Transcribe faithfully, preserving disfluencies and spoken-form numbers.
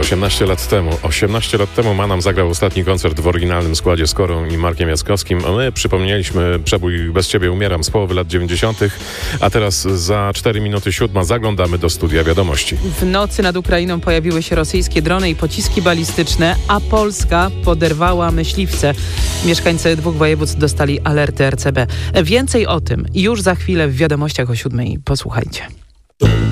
osiemnaście lat temu. osiemnaście lat temu Manam zagrał ostatni koncert w oryginalnym składzie z Korą i Markiem Jackowskim. A my przypomnieliśmy przebój Bez Ciebie umieram z połowy lat dziewięćdziesiątych. A teraz za cztery minuty siódma zaglądamy do studia wiadomości. W nocy nad Ukrainą pojawiły się rosyjskie drony i pociski balistyczne, a Polska poderwała myśliwce. Mieszkańcy dwóch województw dostali alerty R C B. Więcej o tym już za chwilę w wiadomościach o siódmej. Posłuchajcie.